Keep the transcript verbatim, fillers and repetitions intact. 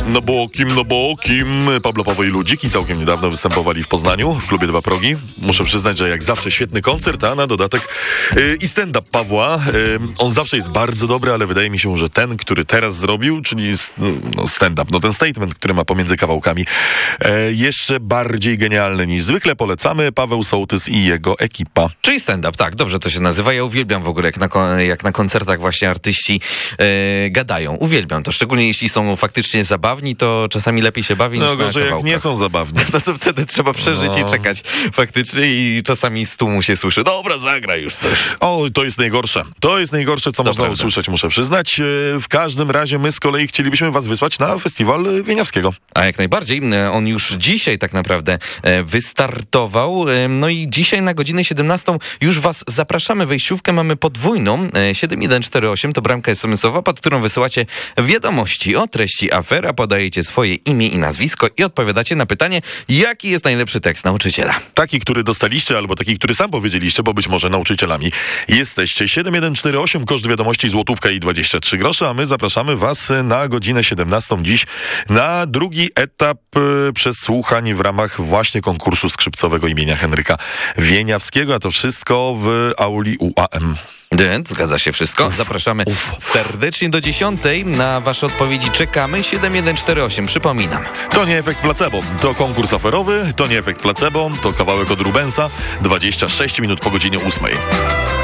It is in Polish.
no bo kim, no bo kim. Pablo Paweł i Ludziki całkiem niedawno występowali w Poznaniu, w klubie Dwa Progi. Muszę przyznać, że jak zawsze świetny koncert, a na dodatek yy, i stand-up Pawła. Yy, on zawsze jest bardzo dobry, ale wydaje mi się, że ten, który teraz zrobił, czyli no, stand-up, no ten statement, który ma pomiędzy kawałkami, yy, jeszcze bardziej genialny niż zwykle. Polecamy. Paweł Sołtys i jego ekipa. Czyli stand-up, tak, dobrze to się nazywa. Ja uwielbiam w ogóle, jak na, jak na koncertach właśnie artyści yy, gadają. Uwielbiam to, szczególnie jeśli są faktycznie zabawni, to czasami lepiej się bawi no, niż na gorzej, jak nie są zabawni. No to wtedy trzeba przeżyć no. i czekać faktycznie i czasami z tłumu się słyszy, dobra, zagraj już coś. O, to jest najgorsze. To jest najgorsze, co to można prawda. usłyszeć, muszę przyznać. W każdym razie my z kolei chcielibyśmy was wysłać na festiwal Wieniawskiego. A jak najbardziej. On już dzisiaj tak naprawdę wystartował. No i dzisiaj na godzinę siedemnastą już was zapraszamy. Wejściówkę mamy podwójną. siedem jeden cztery osiem to bramka es em es owa, pod którą wysyłacie wiadomości o treści afera, podajecie swoje imię i nazwisko i odpowiadacie na pytanie, jaki jest najlepszy tekst nauczyciela. Taki, który dostaliście, albo taki, który sam powiedzieliście, bo być może nauczycielami jesteście. siedem jeden cztery osiem, koszt wiadomości złotówka i dwadzieścia trzy grosze, a my zapraszamy was na godzinę siedemnastą dziś na drugi etap y, przesłuchań w ramach właśnie konkursu skrzypcowego imienia Henryka Wieniawskiego, a to wszystko w auli U A M. Dent, zgadza się wszystko. Uf, Zapraszamy uf. serdecznie do dziesiątej. Na wasze odpowiedzi czekamy. siedem jeden cztery osiem, przypominam. To nie efekt placebo, to konkurs aferowy, to nie efekt placebo, to kawałek od Rubensa, dwadzieścia sześć minut po godzinie ósmej.